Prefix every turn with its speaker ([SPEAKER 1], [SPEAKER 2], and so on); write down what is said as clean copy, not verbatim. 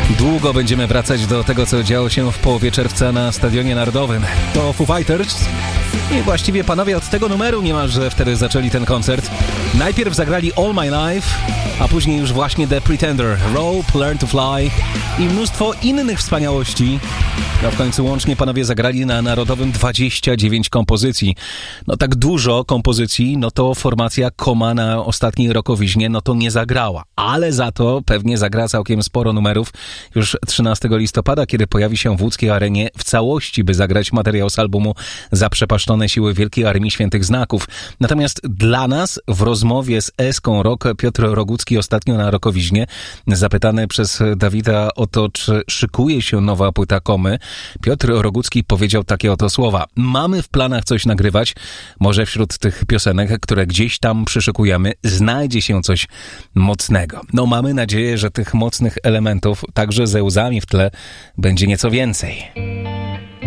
[SPEAKER 1] Długo będziemy wracać do tego, co działo się w połowie czerwca na Stadionie Narodowym. To Foo Fighters i właściwie panowie od tego numeru niemalże wtedy zaczęli ten koncert. Najpierw zagrali All My Life, a później już właśnie The Pretender, Rope, Learn to Fly i mnóstwo innych wspaniałości. No w końcu łącznie panowie zagrali na Narodowym 29 kompozycji. No tak dużo kompozycji, no to formacja Koma na ostatniej Rockowiźnie, no to nie zagrała. Ale za to pewnie zagra całkiem sporo numerów już 13 listopada, kiedy pojawi się w łódzkiej arenie w całości, by zagrać materiał z albumu Zaprzepaszczone siły Wielkiej Armii Świętych Znaków. Natomiast dla nas w rozmowie z Eską Rock Piotr Rogucki ostatnio na Rockowiźnie, zapytany przez Dawida o to, czy szykuje się nowa płyta Komy, Piotr Rogucki powiedział takie oto słowa: mamy w planach coś nagrywać, może wśród tych piosenek, które gdzieś tam przyszykujemy, znajdzie się coś mocnego. No mamy nadzieję, że tych mocnych elementów, także ze łzami w tle, będzie nieco więcej.